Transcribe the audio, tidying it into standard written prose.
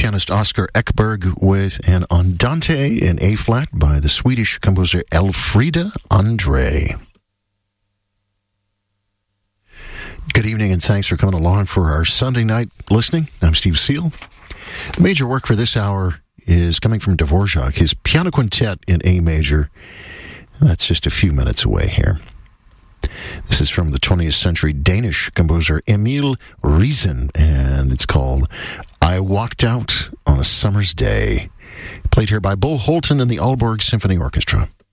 pianist Oscar Ekberg with an Andante in A-flat by the Swedish composer Elfrida Andre. Good evening and thanks for coming along for our Sunday night listening. I'm Steve Seal. The major work for this hour is coming from Dvorak, his piano quintet in A major. That's just a few minutes away here. This is from the 20th century Danish composer Emil Riesen, and it's called I Walked Out on a Summer's Day. Played here by Bo Holten and the Aalborg Symphony Orchestra.